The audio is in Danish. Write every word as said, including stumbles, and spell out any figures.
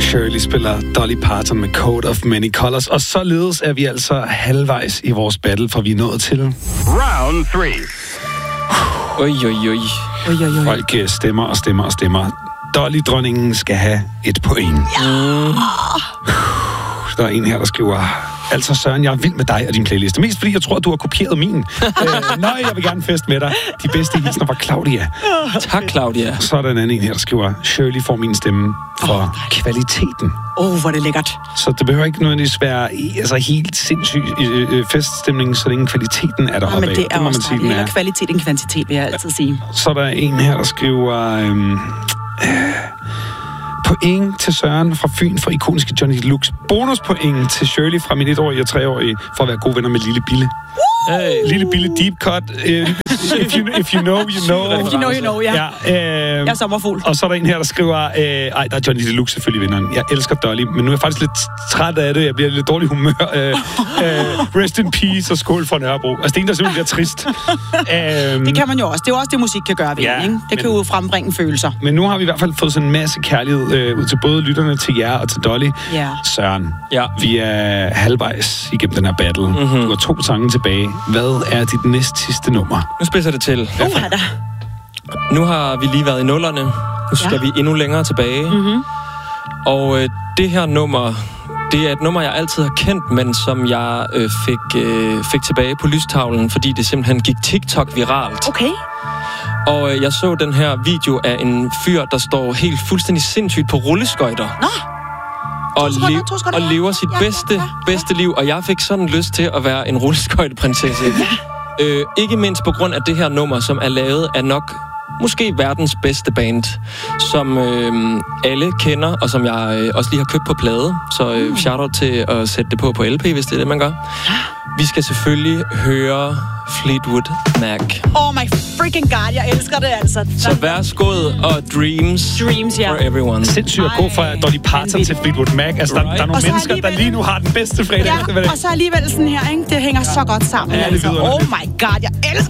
Shirley spiller Dolly Parton med Coat of Many Colors. Og således er vi altså halvvejs i vores battle, for vi er nået til Round three. Oj, oj, oj. oj, oj, oj. Folk stemmer og stemmer og stemmer. Dolly-dronningen skal have et point. Ja. Der er en her, der skriver... Altså Søren, jeg er vild med dig og din playliste. Mest fordi jeg tror, at du har kopieret min. øh, nej, jeg vil gerne feste med dig. De bedste hilsner var Claudia. Tak, Claudia. Så er der en anden en her, der skriver, Shirley får min stemme for oh, kvaliteten. Åh, oh, hvor er det lækkert. Så det behøver ikke nødvendigvis være altså, helt sindssyg øh, feststemning, så længe kvaliteten er der oppe. Men det er det må også man sige, det er kvalitet end kvantitet, vil jeg altid sige. Så er der en her, der skriver... Øh, øh, Point til Søren fra Fyn for ikoniske Johnny Deluxe. Bonuspoint til Shirley fra min etårige og treårige for at være gode venner med Lille Bille. Hey. Lille Bille deep cut. Uh, if, you, if you know, you know. If you know, you know, ja. ja øh, jeg er sommerfugl. Og så er der en her, der skriver... Øh, ej, der er Johnny Deluxe selvfølgelig vinderen. Jeg elsker Dolly, men nu er jeg faktisk lidt træt af det. Jeg bliver lidt dårlig humør. Øh, øh, rest in peace og skål for Nørrebro. Altså, det er en, der simpelthen bliver trist. øh, det kan man jo også. Det er jo også det, musik kan gøre ved ja, ikke? Det men, kan jo frembringe følelser. Men nu har vi i hvert fald fået sådan en masse kærlighed øh, ud til både lytterne, til jer og til Dolly. Ja. Søren, ja. vi er halvvejs igennem den her battle. Mm-hmm. Du har to sange tilbage. Hvad er dit næst sidste nummer? Nu spidser det til. Uh, nu har vi lige været i nullerne. Nu skal ja. vi endnu længere tilbage. Mm-hmm. Og øh, det her nummer, det er et nummer, jeg altid har kendt, men som jeg øh, fik, øh, fik tilbage på lystavlen, fordi det simpelthen gik TikTok viralt. Okay. Og øh, jeg så den her video af en fyr, der står helt fuldstændig sindssygt på rulleskøjter. Nå! Og, le- og lever sit ja, bedste, ja, ja. bedste liv. Og jeg fik sådan lyst til at være en rulleskøjteprinsesse. Ja. Øh, ikke mindst på grund af det her nummer, som er lavet af nok måske verdens bedste band, som øh, alle kender, og som jeg øh, også lige har købt på plade. Så øh, shout-out til at sætte det på på L P, hvis det er det, man gør. Vi skal selvfølgelig høre Fleetwood Mac. Oh my freaking god, jeg elsker det altså. Så værsgod og Dreams, Dreams ja. for everyone. Sindssygt at gå fra Dolly Parton til Fleetwood Mac. Altså, right. der, der er nogle mennesker, alligevel... der lige nu har den bedste fredag. Ja, og så alligevel sådan her, ikke? Det hænger ja. så godt sammen. Ja, altså. Oh my god, jeg elsker